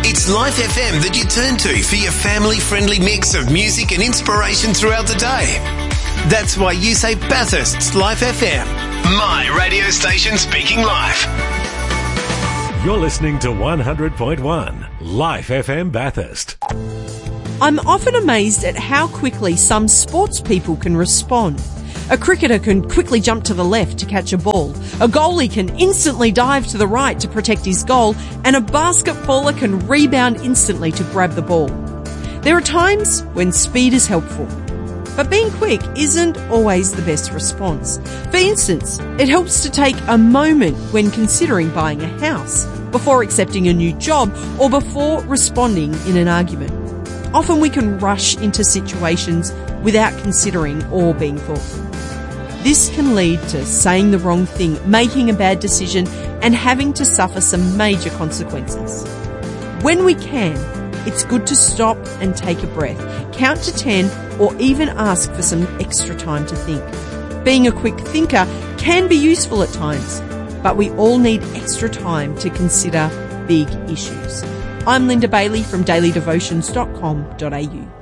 It's Life FM that you turn to for your family-friendly mix of music and inspiration throughout the day. That's why you say Bathurst's Life FM. My radio station speaking life. You're listening to 100.1 Life FM Bathurst. I'm often amazed at how quickly some sports people can respond. A cricketer can quickly jump to the left to catch a ball. A goalie can instantly dive to the right to protect his goal. And a basketballer can rebound instantly to grab the ball. There are times when speed is helpful. But being quick isn't always the best response. For instance, it helps to take a moment when considering buying a house, before accepting a new job, or before responding in an argument. Often we can rush into situations without considering or being thoughtful. This can lead to saying the wrong thing, making a bad decision, and having to suffer some major consequences. When we can, it's good to stop and take a breath, count to 10, or even ask for some extra time to think. Being a quick thinker can be useful at times, but we all need extra time to consider big issues. I'm Linda Bailey from dailydevotions.com.au.